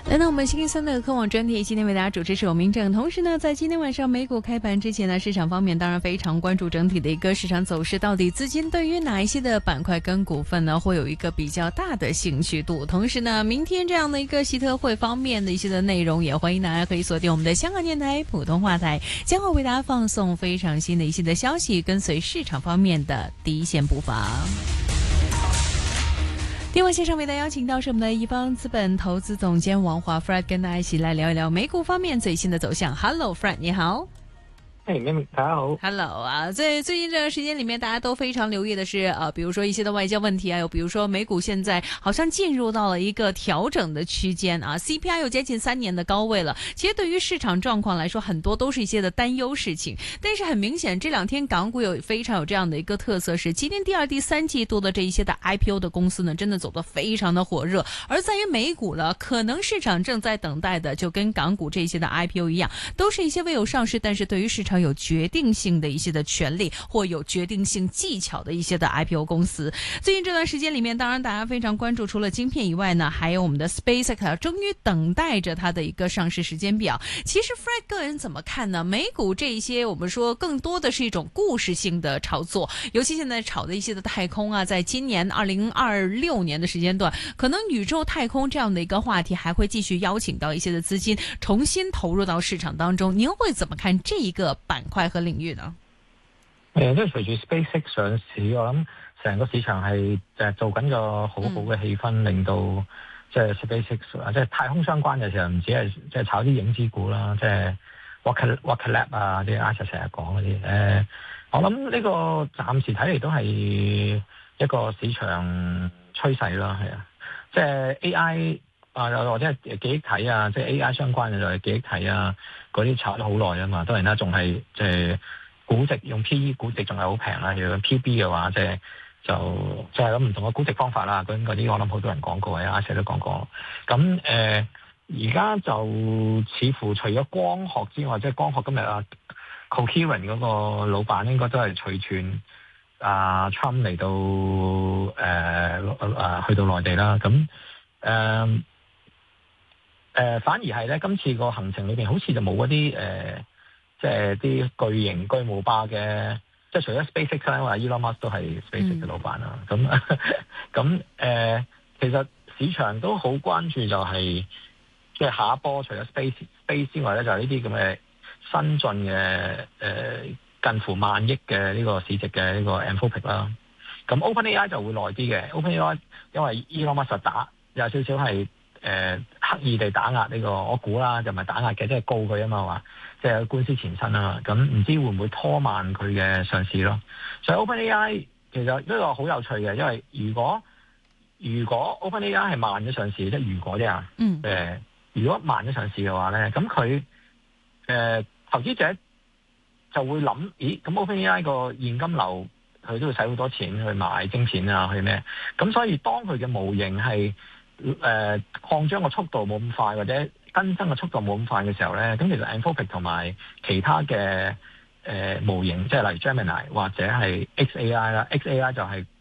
来到我们星期三的科网专题，今天为大家主持是我明正。同时呢，在今天晚上美股开盘之前呢，市场方面当然非常关注整体的一个市场走势，到底资金对于哪一些的板块跟股份呢会有一个比较大的兴趣度。同时呢，明天这样的一个习特会方面的一些的内容，也欢迎大家可以锁定我们的香港电台普通话台，将会为大家放送非常新的一些的消息，跟随市场方面的第一线步伐。电话线上为大家邀请到是我们的一方资本投资总监王华 Fred， 跟大家一起来聊一聊美股方面最新的走向。Hello Fred， 你好。 大家好 ，Hello 啊！在最近这段时间里面，大家都非常留意的是，比如说一些的外交问题啊，有比如说美股现在好像进入到了一个调整的区间啊 ，CPI 有接近3年的高位了。其实对于市场状况来说，很多都是一些的担忧事情。但是很明显，这2天港股非常有这样的一个特色是，今年第2、第3季度的这一些的 IPO 的公司呢，真的走得非常的火热。而在于美股呢，可能市场正在等待的，就跟港股这些的 IPO 一样，都是一些未有上市，但是对于市场有决定性的一些的权利或有决定性技巧的一些的 IPO 公司。最近这段时间里面，当然大家非常关注，除了晶片以外呢，还有我们的 SpaceX 终于等待着它的一个上市时间表。其实 Fred 个人怎么看呢？美股这一些我们说更多的是一种故事性的炒作，尤其现在炒的一些的太空啊，在今年2026年的时间段，可能宇宙太空这样的一个话题还会继续邀请到一些的资金重新投入到市场当中。您会怎么看这一个板塊和領域呢？ 即係隨住 SpaceX 上市，我諗成個市場係做緊個好好嘅氣氛，令到即係 SpaceX 啊，即係太空相關嘅時候，唔止係即係炒啲影子股啦，即係 Rocket Lab 啊，啲 Asa 成日講嗰啲。我諗呢個暫時睇嚟都係一個市場趨勢啦，係啊，即係 AI。或者係記憶體啊，即係 AI 相關嘅就係記憶體啊，嗰啲炒咗好耐啊嘛。當然啦，仲係即係估值用 PE 估值仲係好平啦。如果 PB 嘅話，即係咁唔同嘅估值方法啦。嗰啲我諗好多人講過，阿 Sir 都講過。咁而家就似乎除咗光學之外，即係光學今日啊 Coherent 嗰個老闆應該都係隨傳Trump 嚟到去到內地啦。咁反而係咧，今次個行程裏邊好似就冇嗰啲即係啲巨型巨無霸嘅，即係除咗 SpaceX 啦，因為 Elon Musk 都係 SpaceX 嘅老闆啦。咁其實市場都好關注就係即係下一波，除咗 Space 之外咧，就係呢啲咁嘅新進嘅近乎1萬億嘅呢個市值嘅呢個 Anthropic 啦。咁 OpenAI 就會耐啲嘅 ，OpenAI 因為 Elon Musk 有少少係刻意地打壓呢個，我估啦就唔係打壓嘅，即係告佢啊嘛，話即係有官司纏身啊嘛，咁唔知會唔會拖慢佢嘅上市咯？所以 OpenAI 其實呢個好有趣嘅，因為如果 OpenAI 係慢咗上市，即係如果啫如果慢咗上市嘅話咧，咁佢投資者就會諗，咦咁 OpenAI 個現金流佢都要使好多錢去買晶片啊，去咩？咁所以當佢嘅模型係擴張嘅速度冇咁快，或者更新嘅速度冇咁快嘅時候咧，咁其實 Anthropic 同埋其他嘅模型，即係例如 Gemini 或者係 XAI 啦，XAI 就係